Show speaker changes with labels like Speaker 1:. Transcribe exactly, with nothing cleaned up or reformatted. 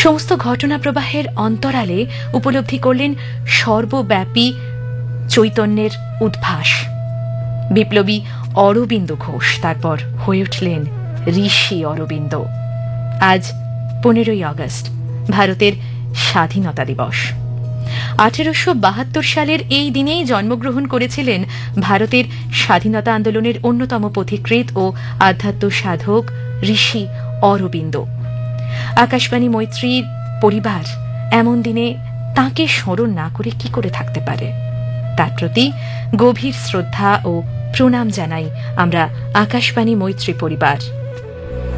Speaker 1: সমস্ত ঘটনা প্রবাহের অন্তরালে উপলব্ধি করলেন সর্বব্যাপী চৈতন্যের উদ্ভাস। বিপ্লবী অরবিন্দ ঘোষ তারপর হয়ে উঠলেন ঋষি অরবিন্দ। আজ পনেরোই আগস্ট, ভারতের স্বাধীনতা দিবস। আঠেরোশো বাহাত্তর সালের এই দিনেই জন্মগ্রহণ করেছিলেন ভারতের স্বাধীনতা আন্দোলনের অন্যতম পথিকৃৎ ও আধ্যাত্ম সাধক ঋষি অরবিন্দ। আকাশবাণী মৈত্রীর পরিবার এমন দিনে তাঁকে স্মরণ না করে কি করে থাকতে পারে? তার প্রতি গভীর শ্রদ্ধা ও প্রণাম জানাই আমরা আকাশবাণী মৈত্রী পরিবার।